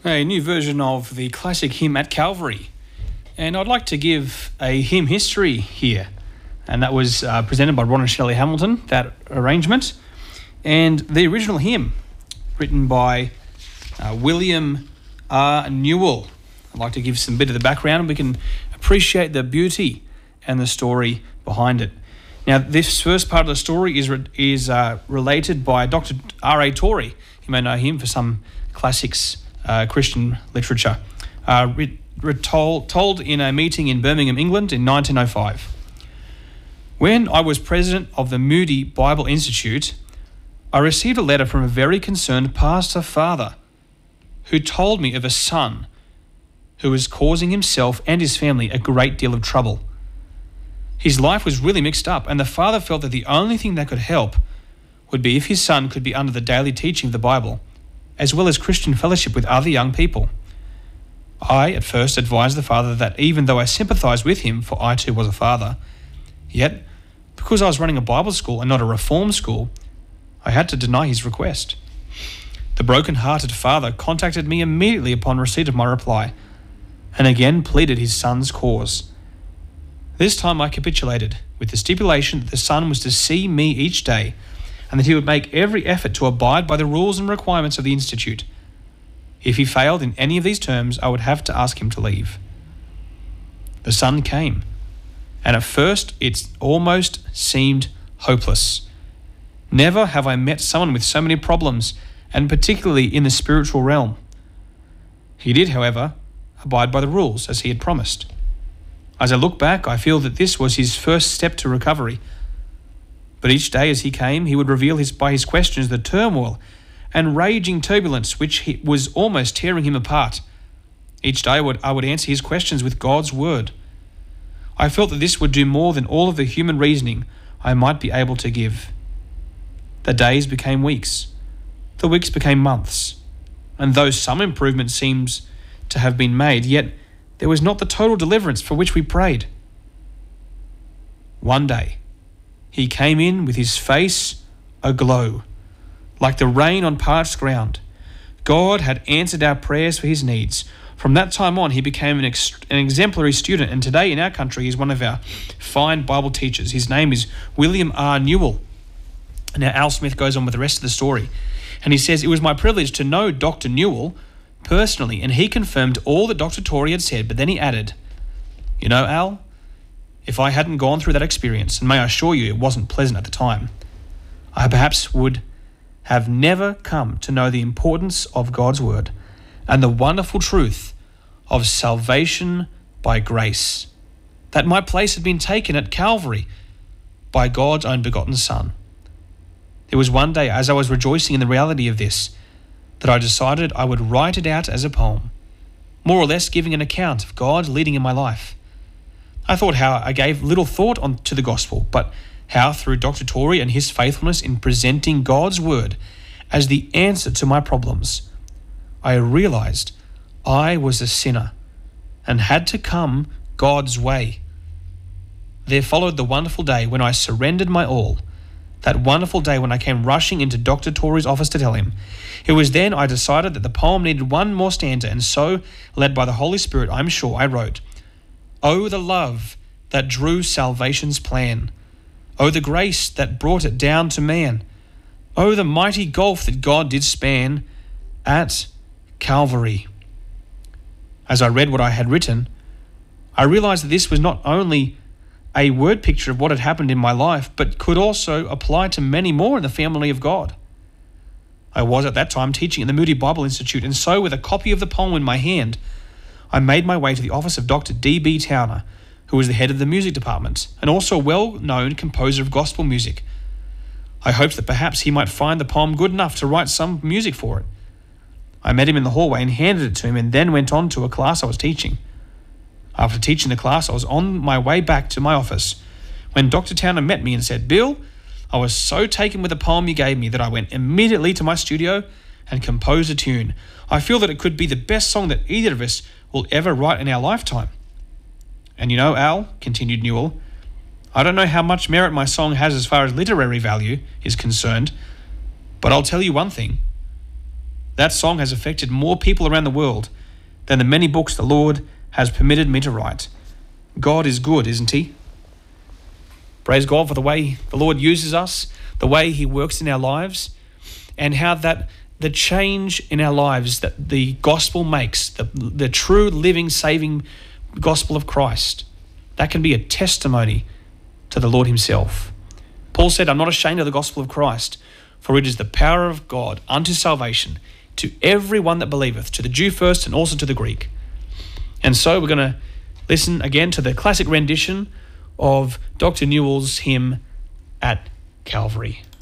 A new version of the classic hymn At Calvary. And I'd like to give a hymn history here. And that was presented by Ron and Shelley Hamilton, that arrangement. And the original hymn, written by William R. Newell. I'd like to give some bit of the background and we can appreciate the beauty and the story behind it. Now, this first part of the story is related by Dr. R.A. Torrey. You may know him for some classics Christian literature, told in a meeting in Birmingham, England in 1905. When I was president of the Moody Bible Institute, I received a letter from a very concerned pastor father who told me of a son who was causing himself and his family a great deal of trouble. His life was really mixed up, and the father felt that the only thing that could help would be if his son could be under the daily teaching of the Bible, as well as Christian fellowship with other young people. I at first advised the father that even though I sympathised with him, for I too was a father, yet, because I was running a Bible school and not a reform school, I had to deny his request. The broken-hearted father contacted me immediately upon receipt of my reply, and again pleaded his son's cause. This time I capitulated, with the stipulation that the son was to see me each day, and that he would make every effort to abide by the rules and requirements of the Institute. If he failed in any of these terms, I would have to ask him to leave. The son came, and at first it almost seemed hopeless. Never have I met someone with so many problems, and particularly in the spiritual realm. He did, however, abide by the rules as he had promised. As I look back, I feel that this was his first step to recovery. But each day as he came, he would reveal by his questions the turmoil and raging turbulence which was almost tearing him apart. Each day I would answer his questions with God's word. I felt that this would do more than all of the human reasoning I might be able to give. The days became weeks. The weeks became months. And though some improvement seems to have been made, yet there was not the total deliverance for which we prayed. One day, he came in with his face aglow, like the rain on parched ground. God had answered our prayers for his needs. From that time on, he became an exemplary student, and today in our country he's one of our fine Bible teachers. His name is William R. Newell. Now, Al Smith goes on with the rest of the story, and he says, "It was my privilege to know Dr. Newell personally, and he confirmed all that Dr. Torrey had said, but then he added, 'You know, Al, if I hadn't gone through that experience, and may I assure you it wasn't pleasant at the time, I perhaps would have never come to know the importance of God's word and the wonderful truth of salvation by grace, that my place had been taken at Calvary by God's own begotten Son.' There was one day, as I was rejoicing in the reality of this, that I decided I would write it out as a poem, more or less giving an account of God's leading in my life. I thought how I gave little thought to the gospel, but how through Dr. Torrey and his faithfulness in presenting God's word as the answer to my problems, I realized I was a sinner and had to come God's way. There followed the wonderful day when I surrendered my all, that wonderful day when I came rushing into Dr. Torrey's office to tell him. It was then I decided that the poem needed one more stanza, and so, led by the Holy Spirit, I'm sure, I wrote, "Oh, the love that drew salvation's plan. Oh, the grace that brought it down to man. Oh, the mighty gulf that God did span at Calvary." As I read what I had written, I realized that this was not only a word picture of what had happened in my life, but could also apply to many more in the family of God. I was at that time teaching at the Moody Bible Institute, and so with a copy of the poem in my hand, I made my way to the office of Dr. D.B. Towner, who was the head of the music department, and also a well-known composer of gospel music. I hoped that perhaps he might find the poem good enough to write some music for it. I met him in the hallway and handed it to him, and then went on to a class I was teaching. After teaching the class, I was on my way back to my office when Dr. Towner met me and said, "Bill, I was so taken with the poem you gave me that I went immediately to my studio and composed a tune. I feel that it could be the best song that either of us will ever write in our lifetime. And you know, Al," continued Newell, "I don't know how much merit my song has as far as literary value is concerned, but I'll tell you one thing. That song has affected more people around the world than the many books the Lord has permitted me to write. God is good, isn't he? Praise God for the way the Lord uses us, the way he works in our lives, and how that the change in our lives that the gospel makes, the true living, saving gospel of Christ, that can be a testimony to the Lord himself. Paul said, I'm not ashamed of the gospel of Christ, for it is the power of God unto salvation to every one that believeth, to the Jew first and also to the Greek. And so we're going to listen again to the classic rendition of Dr. Newell's hymn, At Calvary.